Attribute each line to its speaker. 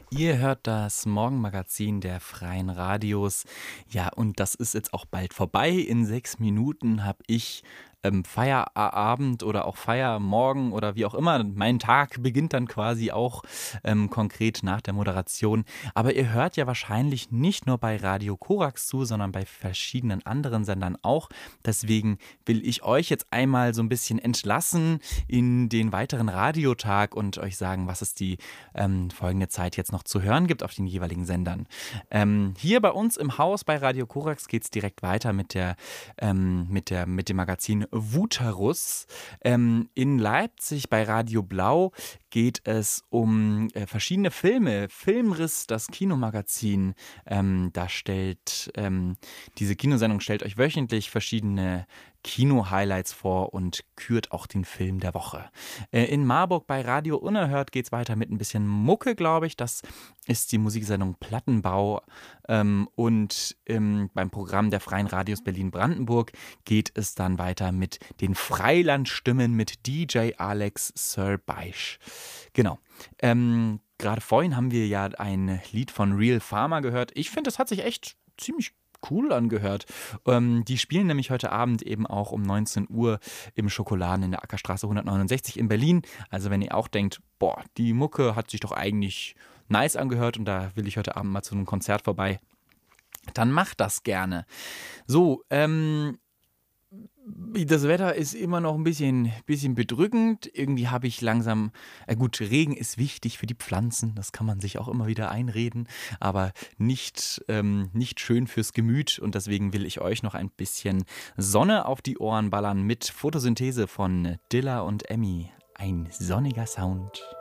Speaker 1: Ihr hört das Morgenmagazin der Freien Radios. Ja, und das ist jetzt auch bald vorbei. In 6 Minuten habe ich Feierabend oder auch Feiermorgen oder wie auch immer. Mein Tag beginnt dann quasi auch konkret nach der Moderation. Aber ihr hört ja wahrscheinlich nicht nur bei Radio Korax zu, sondern bei verschiedenen anderen Sendern auch. Deswegen will ich euch jetzt einmal so ein bisschen entlassen in den weiteren Radiotag und euch sagen, was es die folgende Zeit jetzt noch zu hören gibt auf den jeweiligen Sendern. Hier bei uns im Haus bei Radio Korax geht es direkt weiter mit dem Magazin Wutherus. In Leipzig bei Radio Blau geht es um verschiedene Filme. Filmriss, das Kinomagazin. Diese Kinosendung stellt euch wöchentlich verschiedene Kino-Highlights vor und kürt auch den Film der Woche. In Marburg bei Radio Unerhört geht es weiter mit ein bisschen Mucke, glaube ich. Das ist die Musiksendung Plattenbau. Beim Programm der Freien Radios Berlin-Brandenburg geht es dann weiter mit den Freilandstimmen mit DJ Alex Sir Beisch. Genau. Gerade vorhin haben wir ja ein Lied von Real Farmer gehört. Ich finde, das hat sich echt ziemlich cool angehört. Die spielen nämlich heute Abend eben auch um 19 Uhr im Schokoladen in der Ackerstraße 169 in Berlin. Also wenn ihr auch denkt, boah, die Mucke hat sich doch eigentlich nice angehört und da will ich heute Abend mal zu einem Konzert vorbei, dann macht das gerne. So, das Wetter ist immer noch ein bisschen bedrückend. Irgendwie habe ich langsam, gut, Regen ist wichtig für die Pflanzen, das kann man sich auch immer wieder einreden, aber nicht schön fürs Gemüt und deswegen will ich euch noch ein bisschen Sonne auf die Ohren ballern mit Photosynthese von Dilla und Emmy. Ein sonniger Sound.